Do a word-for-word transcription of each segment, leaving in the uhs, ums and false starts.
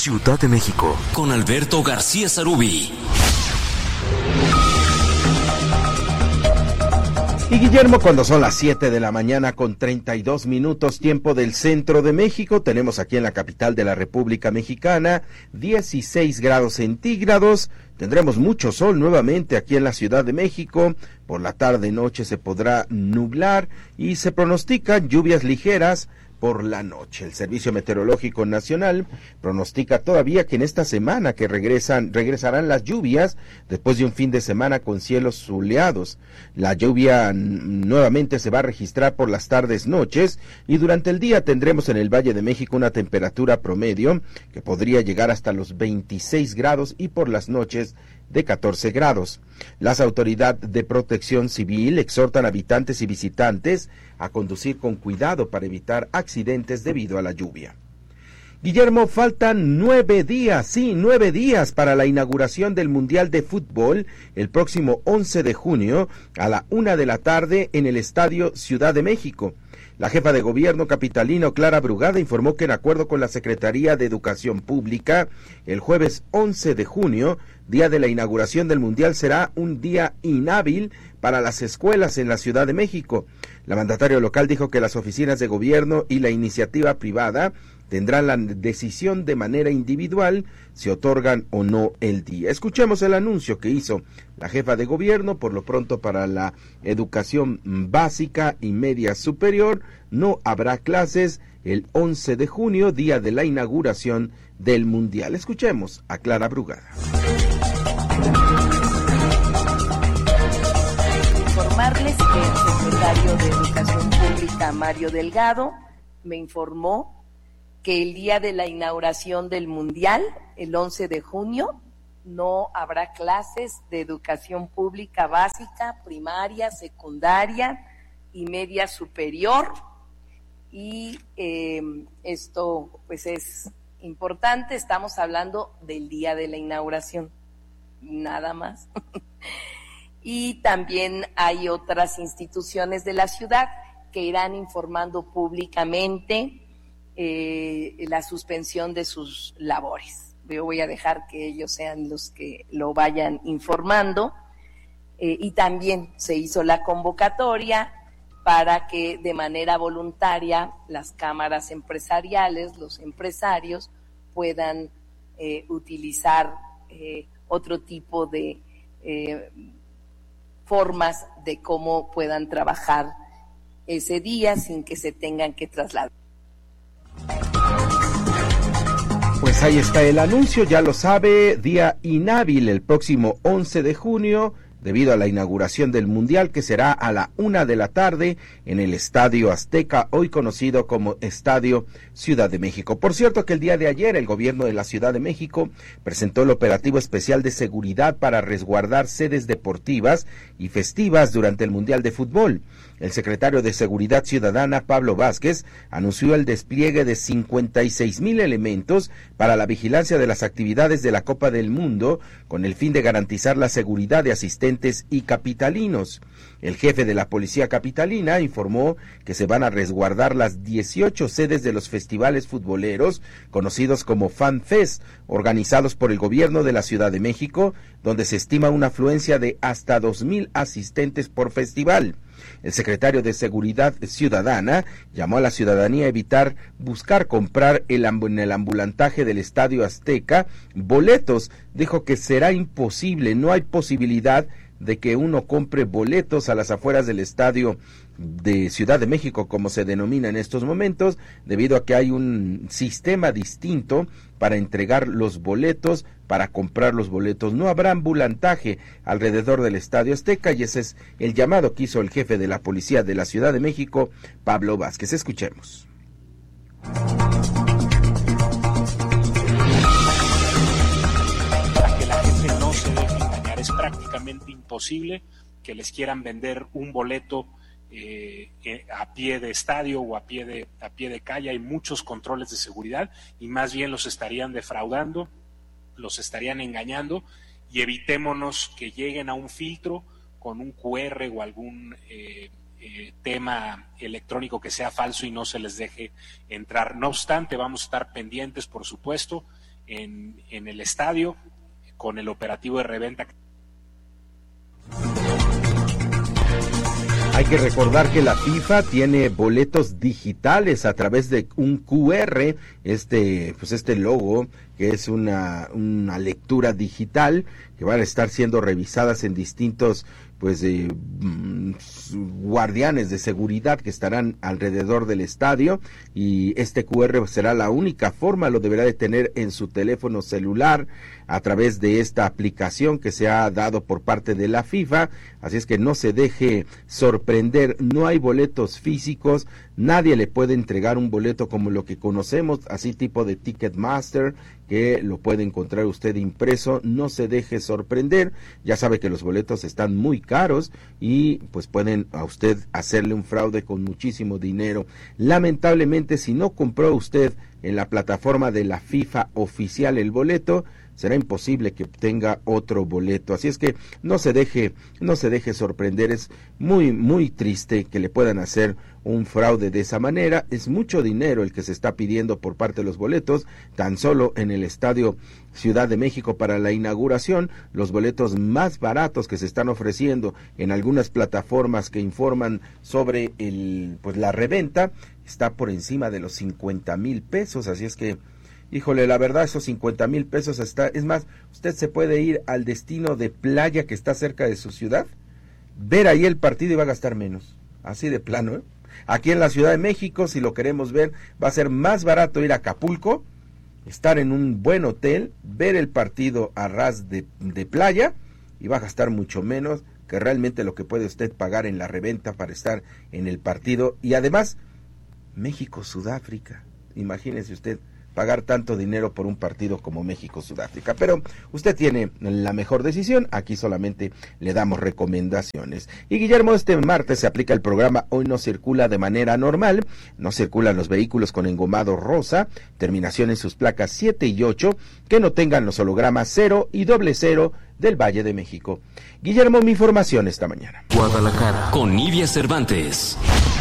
Ciudad de México, con Alberto García Sarubí. Y Guillermo, cuando son las siete de la mañana con treinta y dos minutos, tiempo del centro de México, tenemos aquí en la capital de la República Mexicana dieciséis grados centígrados. Tendremos mucho sol nuevamente aquí en la Ciudad de México. Por la tarde y noche se podrá nublar y se pronostican lluvias ligeras por la noche. El Servicio Meteorológico Nacional pronostica todavía que en esta semana que regresan regresarán las lluvias después de un fin de semana con cielos soleados. La lluvia nuevamente se va a registrar por las tardes, noches, y durante el día tendremos en el Valle de México una temperatura promedio que podría llegar hasta los veintiséis grados y por las noches de catorce grados. Las autoridades de protección civil exhortan a habitantes y visitantes a conducir con cuidado para evitar accidentes debido a la lluvia. Guillermo, faltan nueve días, sí, nueve días para la inauguración del Mundial de Fútbol el próximo once de junio a la una de la tarde en el Estadio Ciudad de México. La jefa de gobierno capitalino, Clara Brugada, informó que en acuerdo con la Secretaría de Educación Pública, el jueves once de junio, día de la inauguración del Mundial, será un día inhábil para las escuelas en la Ciudad de México. La mandataria local dijo que las oficinas de gobierno y la iniciativa privada tendrán la decisión de manera individual si otorgan o no el día. Escuchemos el anuncio que hizo la jefa de gobierno. Por lo pronto, para la educación básica y media superior no habrá clases el once de junio, día de la inauguración del Mundial. Escuchemos a Clara Brugada. Informarles que el secretario de Educación Pública, Mario Delgado, me informó que el día de la inauguración del Mundial, el once de junio, no habrá clases de educación pública básica, primaria, secundaria y media superior. Y eh, esto pues es importante, estamos hablando del día de la inauguración, nada más. Y también hay otras instituciones de la ciudad que irán informando públicamente Eh, la suspensión de sus labores. Yo voy a dejar que ellos sean los que lo vayan informando, eh, y también se hizo la convocatoria para que de manera voluntaria las cámaras empresariales, los empresarios puedan eh, utilizar eh, otro tipo de eh, formas de cómo puedan trabajar ese día sin que se tengan que trasladar. Pues ahí está el anuncio, ya lo sabe, día inhábil el próximo once de junio debido a la inauguración del Mundial, que será a la una de la tarde en el Estadio Azteca, hoy conocido como Estadio Ciudad de México. Por cierto que el día de ayer el gobierno de la Ciudad de México presentó el operativo especial de seguridad para resguardar sedes deportivas y festivas durante el Mundial de Fútbol. El secretario de Seguridad Ciudadana, Pablo Vázquez, anunció el despliegue de cincuenta y seis mil elementos para la vigilancia de las actividades de la Copa del Mundo, con el fin de garantizar la seguridad de asistentes y capitalinos. El jefe de la Policía Capitalina informó que se van a resguardar las dieciocho sedes de los festivales futboleros, conocidos como Fan Fest, organizados por el gobierno de la Ciudad de México, donde se estima una afluencia de hasta dos mil asistentes por festival. El secretario de Seguridad Ciudadana llamó a la ciudadanía a evitar buscar comprar el amb- en el ambulantaje del Estadio Azteca boletos. Dijo que será imposible, no hay posibilidad de que uno compre boletos a las afueras del Estadio de Ciudad de México, como se denomina en estos momentos, debido a que hay un sistema distinto para entregar los boletos, para comprar los boletos. No habrá ambulantaje alrededor del Estadio Azteca, y ese es el llamado que hizo el jefe de la Policía de la Ciudad de México, Pablo Vázquez. Escuchemos. Para que la gente no se deje engañar, es prácticamente imposible que les quieran vender un boleto Eh, eh, a pie de estadio o a pie de, a pie de calle. Hay muchos controles de seguridad y más bien los estarían defraudando, los estarían engañando, y evitémonos que lleguen a un filtro con un cu erre o algún eh, eh, tema electrónico que sea falso y no se les deje entrar. No obstante, vamos a estar pendientes, por supuesto, en, en el estadio con el operativo de reventa. Hay que recordar que la FIFA tiene boletos digitales a través de un cu erre, este, pues este logo, que es una, una lectura digital, que van a estar siendo revisadas en distintos, pues, eh, guardianes de seguridad que estarán alrededor del estadio, y este cu erre será la única forma, lo deberá de tener en su teléfono celular a través de esta aplicación que se ha dado por parte de la FIFA, así es que no se deje sorprender, no hay boletos físicos, nadie le puede entregar un boleto como lo que conocemos, así tipo de Ticketmaster, que lo puede encontrar usted impreso, no se deje sorprender, ya sabe que los boletos están muy caros y pues pueden a usted hacerle un fraude con muchísimo dinero. Lamentablemente, si no compró usted en la plataforma de la FIFA oficial el boleto, será imposible que obtenga otro boleto, así es que no se deje, no se deje sorprender, es muy, muy triste que le puedan hacer un fraude de esa manera, es mucho dinero el que se está pidiendo por parte de los boletos, tan solo en el Estadio Ciudad de México para la inauguración, los boletos más baratos que se están ofreciendo en algunas plataformas que informan sobre el, pues la reventa, está por encima de los cincuenta mil pesos, así es que híjole, la verdad, esos cincuenta mil pesos está, es más, usted se puede ir al destino de playa que está cerca de su ciudad, ver ahí el partido y va a gastar menos, así de plano, ¿eh? Aquí en la Ciudad de México, si lo queremos ver, va a ser más barato ir a Acapulco, estar en un buen hotel, ver el partido a ras de, de playa, y va a gastar mucho menos que realmente lo que puede usted pagar en la reventa para estar en el partido, y además, México-Sudáfrica, imagínese usted, pagar tanto dinero por un partido como México-Sudáfrica, pero usted tiene la mejor decisión, aquí solamente le damos recomendaciones. Y Guillermo, este martes se aplica el programa Hoy no circula de manera normal, no circulan los vehículos con engomado rosa, terminación en sus placas siete y ocho, que no tengan los hologramas cero y doble cero del Valle de México. Guillermo, mi información esta mañana. Guadalajara, con Nidia Cervantes.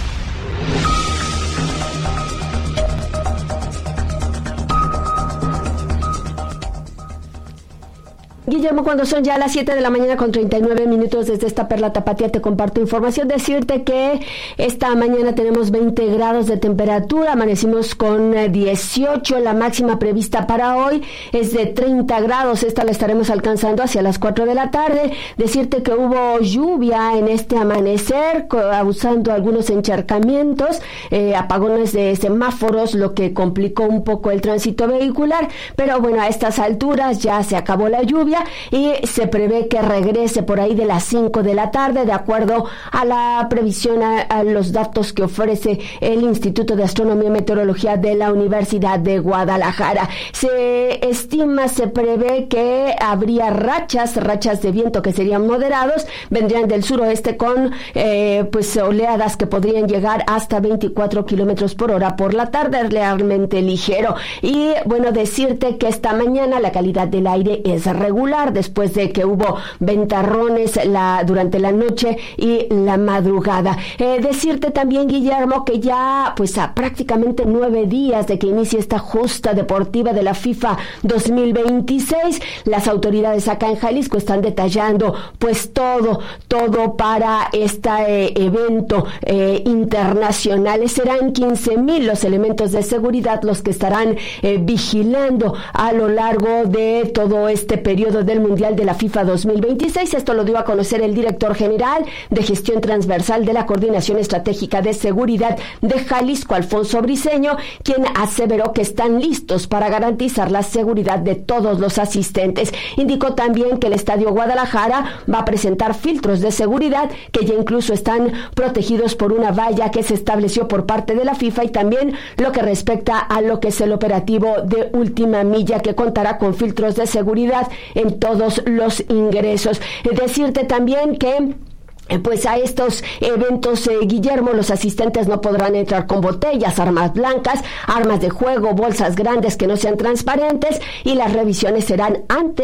Guillermo, cuando son ya las siete de la mañana con treinta y nueve minutos desde esta Perla Tapatía te comparto información, decirte que esta mañana tenemos veinte grados de temperatura, amanecimos con dieciocho, la máxima prevista para hoy es de treinta grados, esta la estaremos alcanzando hacia las cuatro de la tarde, decirte que hubo lluvia en este amanecer, causando algunos encharcamientos, eh, apagones de semáforos, lo que complicó un poco el tránsito vehicular, pero bueno, a estas alturas ya se acabó la lluvia, y se prevé que regrese por ahí de las cinco de la tarde, de acuerdo a la previsión, a, a los datos que ofrece el Instituto de Astronomía y Meteorología de la Universidad de Guadalajara. Se estima, se prevé que habría rachas, rachas de viento que serían moderados, vendrían del suroeste con eh, pues oleadas que podrían llegar hasta veinticuatro kilómetros por hora por la tarde, realmente ligero. Y bueno, decirte que esta mañana la calidad del aire es regular, después de que hubo ventarrones la, durante la noche y la madrugada. Eh, decirte también, Guillermo, que ya pues a prácticamente nueve días de que inicie esta justa deportiva de la FIFA dos mil veintiséis, las autoridades acá en Jalisco están detallando pues todo, todo para este eh, evento eh, internacional. Serán quince mil los elementos de seguridad los que estarán eh, vigilando a lo largo de todo este periodo del Mundial de la FIFA dos mil veintiséis. Esto lo dio a conocer el director general de Gestión Transversal de la Coordinación Estratégica de Seguridad de Jalisco, Alfonso Briceño, quien aseveró que están listos para garantizar la seguridad de todos los asistentes. Indicó también que el Estadio Guadalajara va a presentar filtros de seguridad que ya incluso están protegidos por una valla que se estableció por parte de la FIFA, y también lo que respecta a lo que es el operativo de última milla, que contará con filtros de seguridad en todos los ingresos. Decirte también que pues a estos eventos, eh, Guillermo, los asistentes no podrán entrar con botellas, armas blancas, armas de juego, bolsas grandes que no sean transparentes, y las revisiones serán antes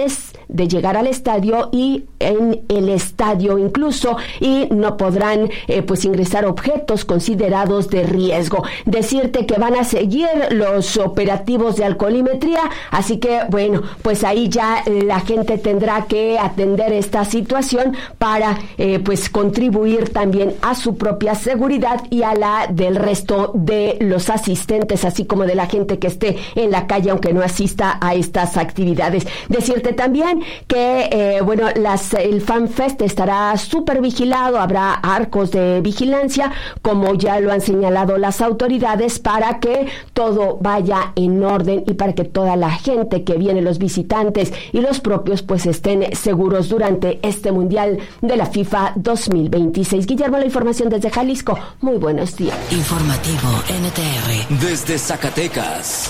de llegar al estadio y en el estadio incluso, y no podrán eh, pues ingresar objetos considerados de riesgo. Decirte que van a seguir los operativos de alcoholimetría, así que bueno, pues ahí ya la gente tendrá que atender esta situación para eh, pues contribuir también a su propia seguridad y a la del resto de los asistentes, así como de la gente que esté en la calle aunque no asista a estas actividades. Decirte también que eh, bueno, las el FanFest estará súper vigilado, habrá arcos de vigilancia, como ya lo han señalado las autoridades, para que todo vaya en orden y para que toda la gente que viene, los visitantes y los propios, pues estén seguros durante este Mundial de la FIFA dos mil veintiséis. Guillermo, la información desde Jalisco. Muy buenos días. Informativo N T R desde Zacatecas.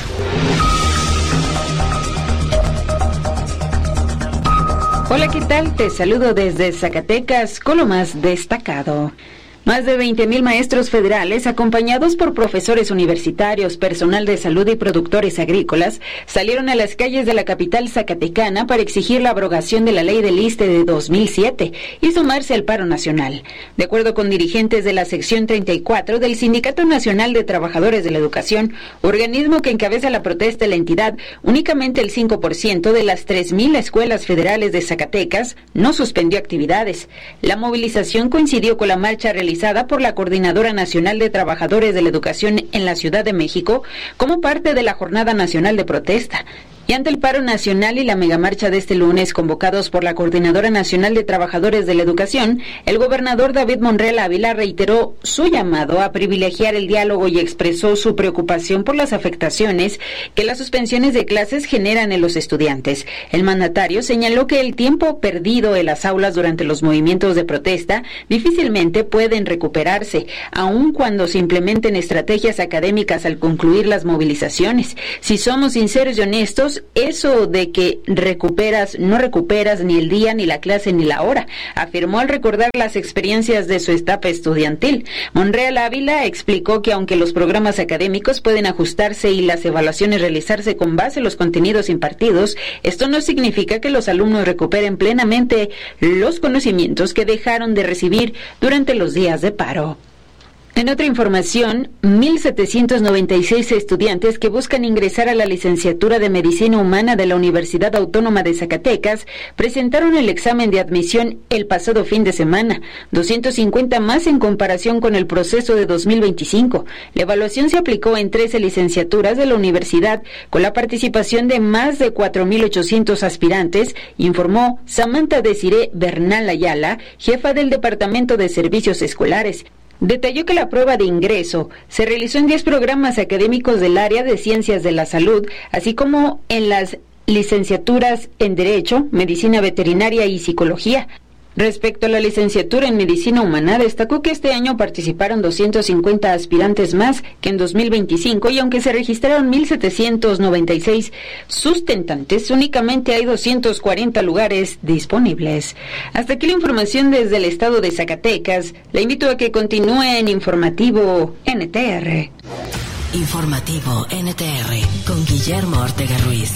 Hola, ¿qué tal? Te saludo desde Zacatecas con lo más destacado. Más de veinte mil maestros federales, acompañados por profesores universitarios, personal de salud y productores agrícolas, salieron a las calles de la capital zacatecana para exigir la abrogación de la ley del ISSSTE de dos mil siete y sumarse al paro nacional. De acuerdo con dirigentes de la sección treinta y cuatro del Sindicato Nacional de Trabajadores de la Educación, organismo que encabeza la protesta de la entidad, únicamente el cinco por ciento de las tres mil escuelas federales de Zacatecas no suspendió actividades. La movilización coincidió con la marcha realizada por la Coordinadora Nacional de Trabajadores de la Educación en la Ciudad de México como parte de la Jornada Nacional de Protesta. Y ante el paro nacional y la megamarcha de este lunes convocados por la Coordinadora Nacional de Trabajadores de la Educación, el gobernador David Monreal Ávila reiteró su llamado a privilegiar el diálogo y expresó su preocupación por las afectaciones que las suspensiones de clases generan en los estudiantes. El mandatario señaló que el tiempo perdido en las aulas durante los movimientos de protesta difícilmente pueden recuperarse, aun cuando se implementen estrategias académicas al concluir las movilizaciones. Si somos sinceros y honestos, eso de que recuperas, no recuperas ni el día, ni la clase, ni la hora, afirmó al recordar las experiencias de su etapa estudiantil. Monreal Ávila explicó que aunque los programas académicos pueden ajustarse y las evaluaciones realizarse con base en los contenidos impartidos, esto no significa que los alumnos recuperen plenamente los conocimientos que dejaron de recibir durante los días de paro. En otra información, mil setecientos noventa y seis estudiantes que buscan ingresar a la licenciatura de Medicina Humana de la Universidad Autónoma de Zacatecas presentaron el examen de admisión el pasado fin de semana, doscientos cincuenta más en comparación con el proceso de dos mil veinticinco. La evaluación se aplicó en trece licenciaturas de la universidad con la participación de más de cuatro mil ochocientos aspirantes, informó Samantha Desiree Bernal Ayala, jefa del Departamento de Servicios Escolares. Detalló que la prueba de ingreso se realizó en diez programas académicos del área de Ciencias de la Salud, así como en las licenciaturas en Derecho, Medicina Veterinaria y Psicología. Respecto a la licenciatura en Medicina Humana, destacó que este año participaron doscientos cincuenta aspirantes más que en dos mil veinticinco y aunque se registraron mil setecientos noventa y seis sustentantes, únicamente hay doscientos cuarenta lugares disponibles. Hasta aquí la información desde el estado de Zacatecas. Le invito a que continúe en Informativo N T R. Informativo N T R con Guillermo Ortega Ruiz.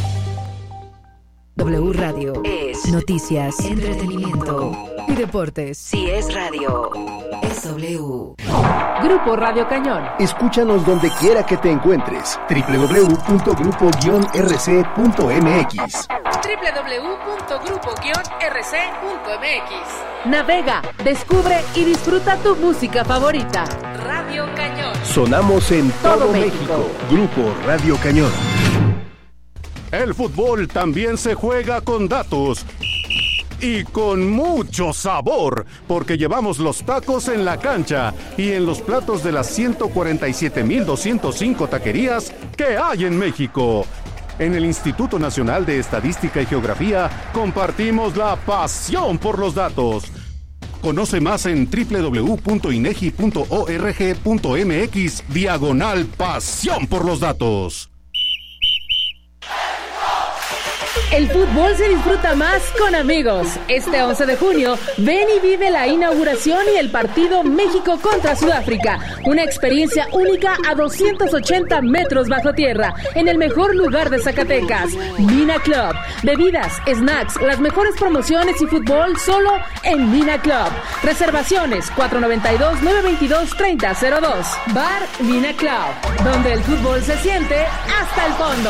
W Radio es noticias, entretenimiento y deportes. Si es radio, es W. Grupo Radio Cañón. Escúchanos donde quiera que te encuentres. doble u doble u doble u punto grupo guion r c punto m x. doble u doble u doble u punto grupo guion r c punto m x. Navega, descubre y disfruta tu música favorita. Radio Cañón. Sonamos en todo, todo México. México. Grupo Radio Cañón. El fútbol también se juega con datos y con mucho sabor, porque llevamos los tacos en la cancha y en los platos de las ciento cuarenta y siete mil doscientos cinco taquerías que hay en México. En el Instituto Nacional de Estadística y Geografía compartimos la pasión por los datos. Conoce más en doble u doble u doble u punto inegi punto org punto m x diagonal pasión por los datos. El fútbol se disfruta más con amigos. Este once de junio, ven y vive la inauguración y el partido México contra Sudáfrica. Una experiencia única a doscientos ochenta metros bajo tierra, en el mejor lugar de Zacatecas, Mina Club. Bebidas, snacks, las mejores promociones y fútbol solo en Mina Club. Reservaciones cuatro nueve dos, nueve dos dos, tres cero cero dos. Bar Mina Club, donde el fútbol se siente hasta el fondo.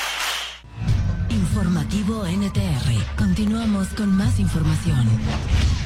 Informativo N T R. Continuamos con más información.